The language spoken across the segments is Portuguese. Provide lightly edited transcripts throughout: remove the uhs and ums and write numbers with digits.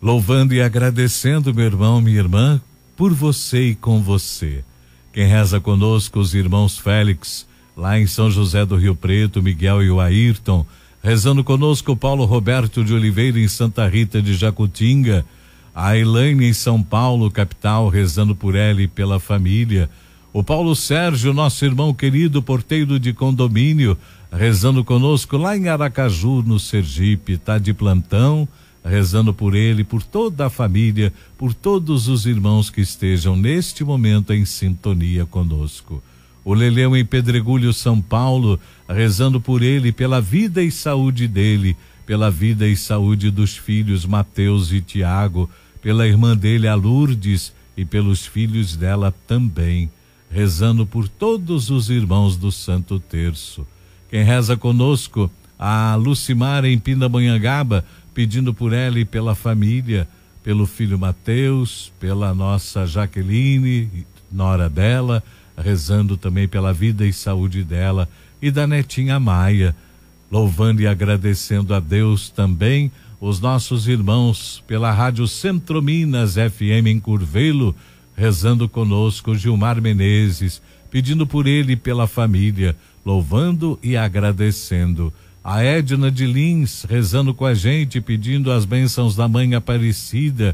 Louvando e agradecendo, meu irmão, minha irmã, por você e com você. Quem reza conosco, os irmãos Félix, lá em São José do Rio Preto, Miguel e o Ayrton. Rezando conosco, Paulo Roberto de Oliveira, em Santa Rita de Jacutinga. A Elaine, em São Paulo, capital, rezando por ela e pela família. O Paulo Sérgio, nosso irmão querido, porteiro de condomínio, rezando conosco lá em Aracaju, no Sergipe, está de plantão, rezando por ele, por toda a família, por todos os irmãos que estejam neste momento em sintonia conosco. O Leleu, em Pedregulho, São Paulo, rezando por ele, pela vida e saúde dele, pela vida e saúde dos filhos Mateus e Tiago, pela irmã dele, a Lourdes, e pelos filhos dela também, rezando por todos os irmãos do Santo Terço. Quem reza conosco, a Lucimar, em Pindamonhangaba, pedindo por ela e pela família, pelo filho Mateus, pela nossa Jaqueline, nora dela, rezando também pela vida e saúde dela e da netinha Maia, louvando e agradecendo a Deus também os nossos irmãos pela Rádio Centro Minas FM em Curvelo, rezando conosco Gilmar Menezes, pedindo por ele e pela família, louvando e agradecendo. A Edna de Lins, rezando com a gente, pedindo as bênçãos da Mãe Aparecida.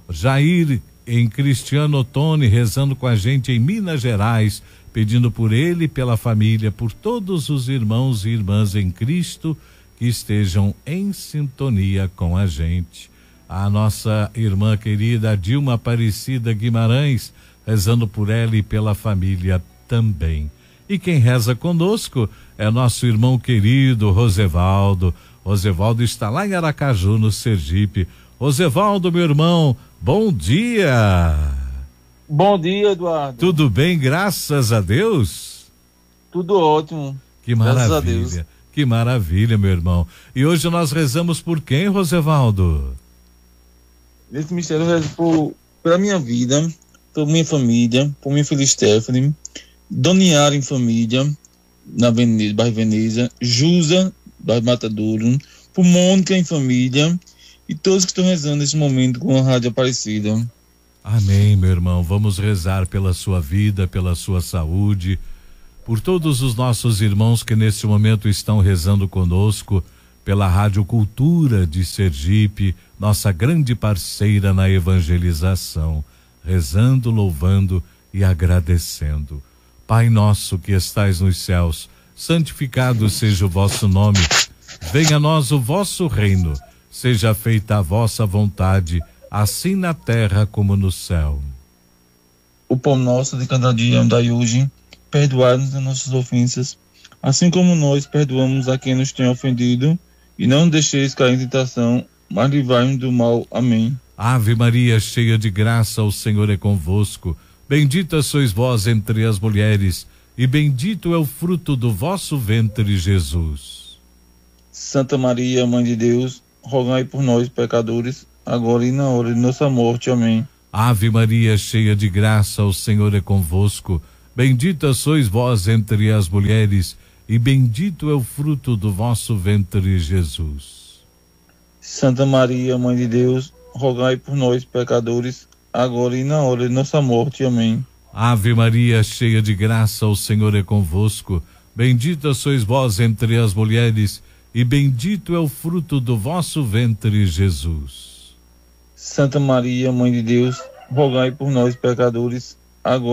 Jair, em Cristiano Ottoni, rezando com a gente em Minas Gerais, pedindo por ele e pela família, por todos os irmãos e irmãs em Cristo que estejam em sintonia com a gente. A nossa irmã querida Dilma Aparecida Guimarães, rezando por ela e pela família também. E quem reza conosco é nosso irmão querido Rosevaldo. Rosevaldo está lá em Aracaju, no Sergipe. Rosevaldo, meu irmão, bom dia. Bom dia, Eduardo. Tudo bem, graças a Deus? Tudo ótimo. Que maravilha, que maravilha, meu irmão. E hoje nós rezamos por quem, Rosevaldo? Nesse mistério eu rezo pela minha vida, por minha família, por minha filha Stephanie, Dona Yara em família, na Veneza, bairro Veneza, Jusa, bairro Matadouro, por Mônica em família e todos que estão rezando nesse momento com a Rádio Aparecida. Amém, meu irmão. Vamos rezar pela sua vida, pela sua saúde, por todos os nossos irmãos que nesse momento estão rezando conosco, pela Rádio Cultura de Sergipe, nossa grande parceira na evangelização, rezando, louvando e agradecendo. Pai nosso que estais nos céus, santificado seja o vosso nome. Venha a nós o vosso reino. Seja feita a vossa vontade, assim na terra como no céu. O pão nosso de cada dia dai hoje, perdoai-nos as nossas ofensas, assim como nós perdoamos a quem nos tem ofendido, e não deixeis cair em tentação, mas livrai-nos do mal. Amém. Ave Maria, cheia de graça, o Senhor é convosco. Bendita sois vós entre as mulheres, e bendito é o fruto do vosso ventre, Jesus. Santa Maria, Mãe de Deus, rogai por nós, pecadores, agora e na hora de nossa morte. Amém. Ave Maria, cheia de graça, o Senhor é convosco. Bendita sois vós entre as mulheres, e bendito é o fruto do vosso ventre, Jesus. Santa Maria, Mãe de Deus, rogai por nós, pecadores, agora e na hora de nossa morte. Amém. Ave Maria, cheia de graça, o Senhor é convosco. Bendita sois vós entre as mulheres, e bendito é o fruto do vosso ventre, Jesus. Santa Maria, Mãe de Deus, rogai por nós, pecadores, agora